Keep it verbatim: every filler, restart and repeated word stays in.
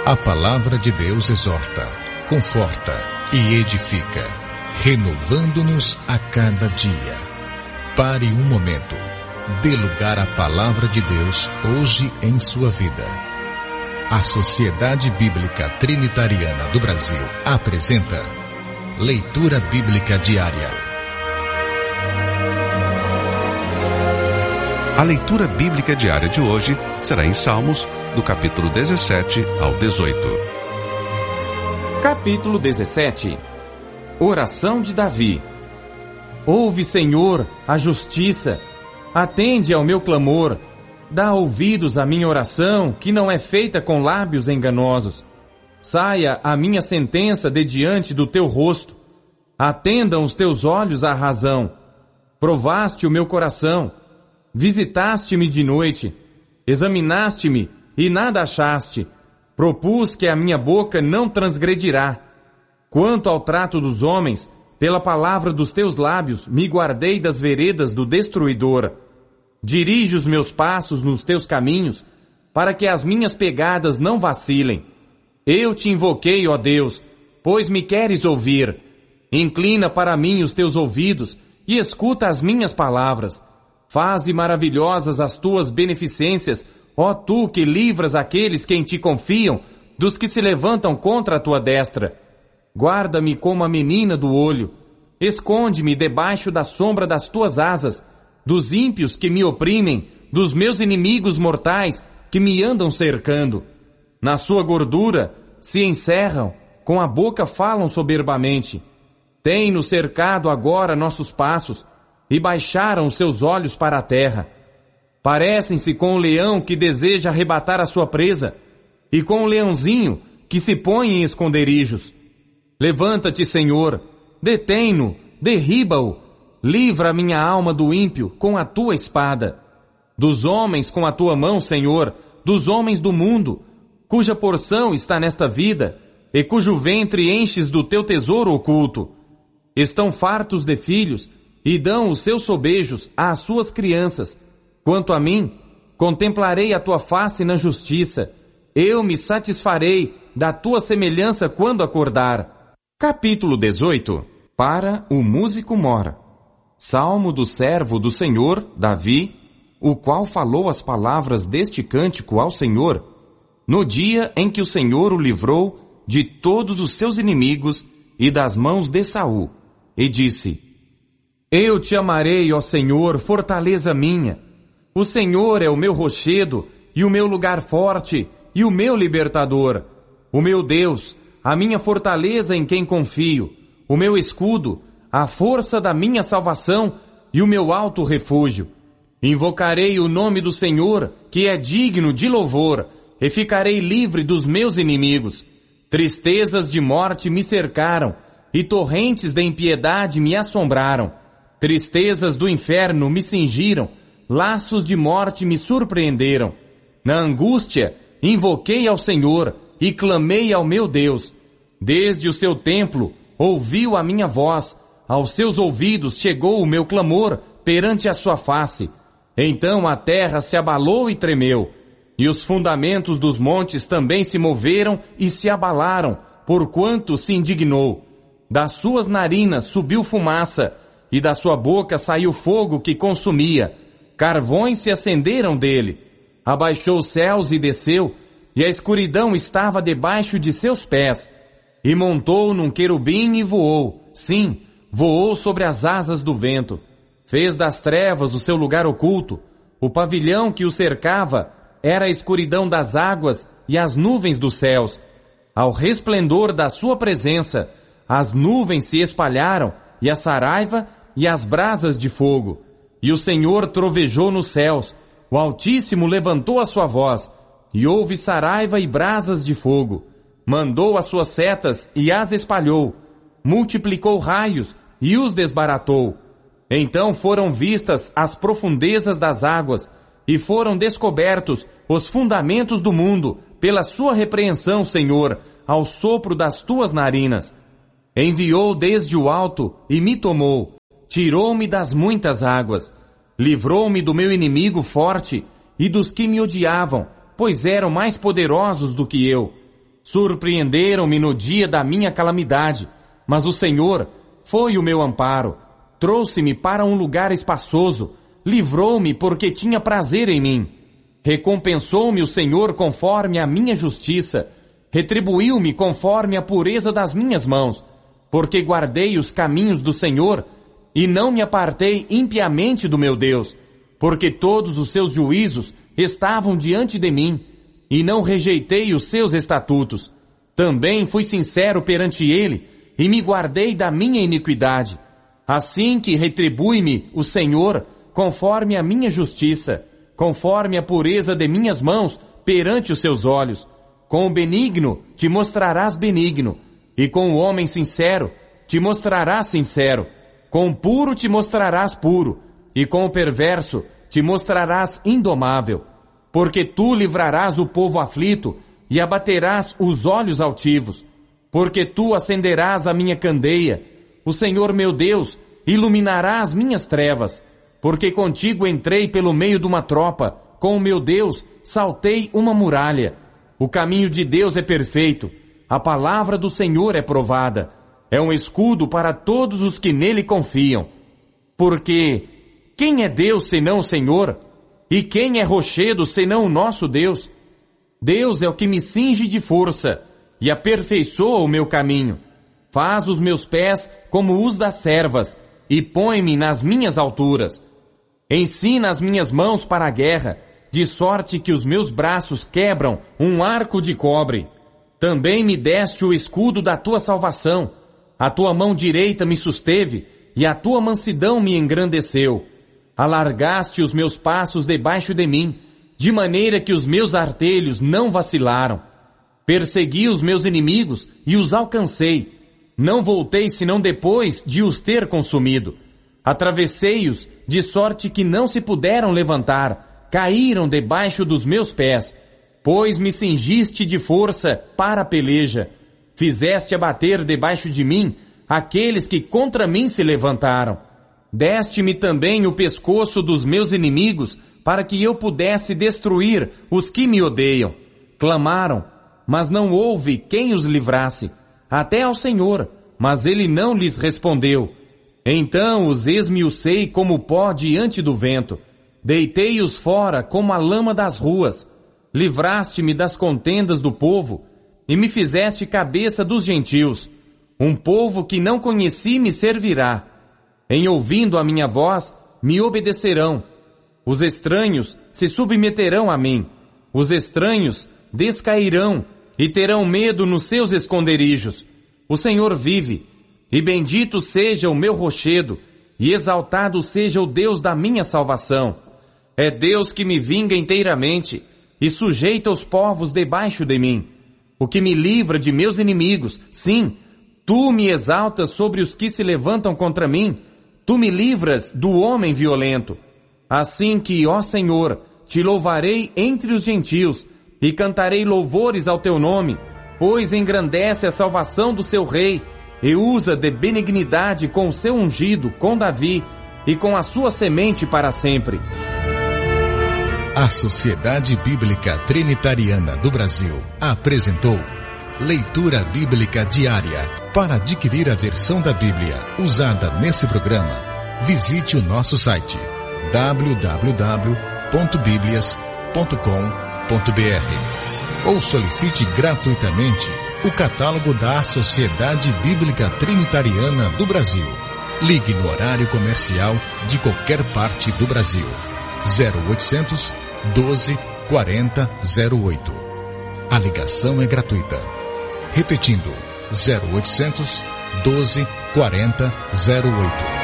A palavra de Deus exorta, conforta e edifica, renovando-nos a cada dia. Pare um momento. Dê lugar à palavra de Deus hoje em sua vida. A Sociedade Bíblica Trinitariana do Brasil apresenta Leitura Bíblica Diária. A leitura bíblica diária de hoje será em Salmos, do capítulo dezessete ao dezoito. Capítulo dezessete. Oração de Davi. Ouve, Senhor, a justiça, atende ao meu clamor, dá ouvidos à minha oração, que não é feita com lábios enganosos. Saia a minha sentença de diante do teu rosto, atendam os teus olhos à razão. Provaste o meu coração, visitaste-me de noite, examinaste-me e nada achaste. Propus que a minha boca não transgredirá. Quanto ao trato dos homens, pela palavra dos teus lábios me guardei das veredas do destruidor. Dirige os meus passos nos teus caminhos, para que as minhas pegadas não vacilem. Eu te invoquei, ó Deus, pois me queres ouvir. Inclina para mim os teus ouvidos e escuta as minhas palavras. Faze maravilhosas as tuas beneficências, ó tu que livras aqueles que em ti confiam, dos que se levantam contra a tua destra. Guarda-me como a menina do olho, esconde-me debaixo da sombra das tuas asas, dos ímpios que me oprimem, dos meus inimigos mortais que me andam cercando. Na sua gordura se encerram, com a boca falam soberbamente. Tem-nos cercado agora nossos passos, e baixaram os seus olhos para a terra. Parecem-se com o leão que deseja arrebatar a sua presa, e com o leãozinho que se põe em esconderijos. Levanta-te, Senhor, detém-no, derriba-o, livra a minha alma do ímpio com a tua espada. Dos homens com a tua mão, Senhor, dos homens do mundo, cuja porção está nesta vida, e cujo ventre enches do teu tesouro oculto. Estão fartos de filhos, e dão os seus sobejos às suas crianças. Quanto a mim, contemplarei a tua face na justiça. Eu me satisfarei da tua semelhança quando acordar. Capítulo dezoito. Para o músico mor. Salmo do servo do Senhor, Davi, o qual falou as palavras deste cântico ao Senhor, no dia em que o Senhor o livrou de todos os seus inimigos e das mãos de Saul, e disse: Eu te amarei, ó Senhor, fortaleza minha. O Senhor é o meu rochedo e o meu lugar forte e o meu libertador. O meu Deus, a minha fortaleza em quem confio, o meu escudo, a força da minha salvação e o meu alto refúgio. Invocarei o nome do Senhor, que é digno de louvor, e ficarei livre dos meus inimigos. Tristezas de morte me cercaram, e torrentes de impiedade me assombraram. Tristezas do inferno me cingiram, laços de morte me surpreenderam. Na angústia, invoquei ao Senhor e clamei ao meu Deus. Desde o seu templo, ouviu a minha voz, aos seus ouvidos chegou o meu clamor perante a sua face. Então a terra se abalou e tremeu, e os fundamentos dos montes também se moveram e se abalaram, porquanto se indignou. Das suas narinas subiu fumaça, e da sua boca saiu fogo que consumia. Carvões se acenderam dele. Abaixou os céus e desceu, e a escuridão estava debaixo de seus pés. E montou num querubim e voou. Sim, voou sobre as asas do vento. Fez das trevas o seu lugar oculto. O pavilhão que o cercava era a escuridão das águas e as nuvens dos céus. Ao resplendor da sua presença, as nuvens se espalharam, e a saraiva e as brasas de fogo. E o Senhor trovejou nos céus, o Altíssimo levantou a sua voz, e houve saraiva e brasas de fogo. Mandou as suas setas e as espalhou, multiplicou raios e os desbaratou. Então foram vistas as profundezas das águas, e foram descobertos os fundamentos do mundo, pela sua repreensão, Senhor, ao sopro das tuas narinas. Enviou desde o alto e me tomou, tirou-me das muitas águas, livrou-me do meu inimigo forte e dos que me odiavam, pois eram mais poderosos do que eu. Surpreenderam-me no dia da minha calamidade, mas o Senhor foi o meu amparo. Trouxe-me para um lugar espaçoso, livrou-me porque tinha prazer em mim. Recompensou-me o Senhor conforme a minha justiça, retribuiu-me conforme a pureza das minhas mãos, porque guardei os caminhos do Senhor e não me apartei impiamente do meu Deus, porque todos os seus juízos estavam diante de mim, e não rejeitei os seus estatutos. Também fui sincero perante ele, e me guardei da minha iniquidade. Assim que retribui-me o Senhor, conforme a minha justiça, conforme a pureza de minhas mãos perante os seus olhos. Com o benigno te mostrarás benigno, e com o homem sincero te mostrarás sincero. Com o puro te mostrarás puro, e com o perverso te mostrarás indomável. Porque tu livrarás o povo aflito e abaterás os olhos altivos. Porque tu acenderás a minha candeia, o Senhor meu Deus iluminará as minhas trevas. Porque contigo entrei pelo meio de uma tropa, com o meu Deus saltei uma muralha. O caminho de Deus é perfeito, a palavra do Senhor é provada. É um escudo para todos os que nele confiam. Porque quem é Deus senão o Senhor? E quem é rochedo senão o nosso Deus? Deus é o que me cinge de força e aperfeiçoa o meu caminho. Faz os meus pés como os das servas e põe-me nas minhas alturas. Ensina as minhas mãos para a guerra, de sorte que os meus braços quebram um arco de cobre. Também me deste o escudo da tua salvação. A tua mão direita me susteve e a tua mansidão me engrandeceu. Alargaste os meus passos debaixo de mim, de maneira que os meus artelhos não vacilaram. Persegui os meus inimigos e os alcancei. Não voltei senão depois de os ter consumido. Atravessei-os de sorte que não se puderam levantar, caíram debaixo dos meus pés. Pois me cingiste de força para a peleja. Fizeste abater debaixo de mim aqueles que contra mim se levantaram. Deste-me também o pescoço dos meus inimigos, para que eu pudesse destruir os que me odeiam. Clamaram, mas não houve quem os livrasse, até ao Senhor, mas ele não lhes respondeu. Então os esmiucei como pó diante do vento, deitei-os fora como a lama das ruas. Livraste-me das contendas do povo, e me fizeste cabeça dos gentios. Um povo que não conheci me servirá. Em ouvindo a minha voz, me obedecerão. Os estranhos se submeterão a mim. Os estranhos descairão e terão medo nos seus esconderijos. O Senhor vive, e bendito seja o meu rochedo, e exaltado seja o Deus da minha salvação. É Deus que me vinga inteiramente, e sujeita os povos debaixo de mim. O que me livra de meus inimigos, sim, tu me exaltas sobre os que se levantam contra mim, tu me livras do homem violento. Assim que, ó Senhor, te louvarei entre os gentios, e cantarei louvores ao teu nome, pois engrandece a salvação do seu rei, e usa de benignidade com o seu ungido, com Davi, e com a sua semente para sempre. A Sociedade Bíblica Trinitariana do Brasil apresentou Leitura Bíblica Diária. Para adquirir a versão da Bíblia usada nesse programa, visite o nosso site w w w ponto biblias ponto com ponto b r ou solicite gratuitamente o catálogo da Sociedade Bíblica Trinitariana do Brasil. Ligue no horário comercial de qualquer parte do Brasil. zero oitocentos, doze, quarenta, zero oito. A ligação é gratuita. Repetindo, zero oitocentos, doze, quarenta, zero oito.